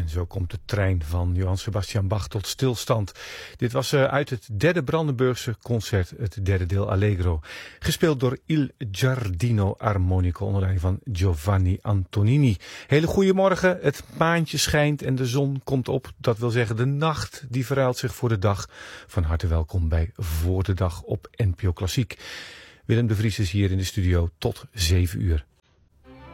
En zo komt de trein van Johann Sebastian Bach tot stilstand. Dit was uit het derde Brandenburgse concert, het derde deel Allegro. Gespeeld door Il Giardino Armonico onder leiding van Giovanni Antonini. Hele goede morgen, het maantje schijnt en de zon komt op. Dat wil zeggen de nacht die verruilt zich voor de dag. Van harte welkom bij Voor de Dag op NPO Klassiek. Willem de Vries is hier in de studio tot 7 uur.